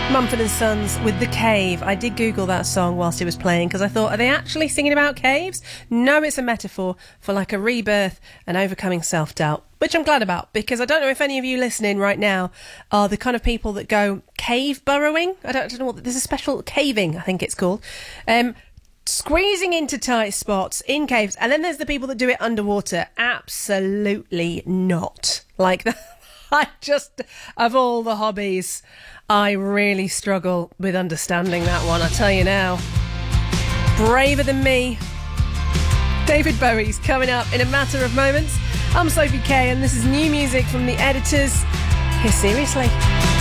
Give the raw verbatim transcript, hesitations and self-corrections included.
Mumford and Sons with The Cave. I did Google that song whilst it was playing because I thought, are they actually singing about caves? No, it's a metaphor for like a rebirth and overcoming self-doubt, which I'm glad about because I don't know if any of you listening right now are the kind of people that go cave burrowing. I don't, I don't know what, there's a special caving, I think it's called. Um, squeezing into tight spots in caves. And then there's the people that do it underwater. Absolutely not. Like that. I just, of all the hobbies, I really struggle with understanding that one, I tell you now. Braver than me. David Bowie's coming up in a matter of moments. I'm Sophie Kay and this is new music from The Editors. Here, seriously.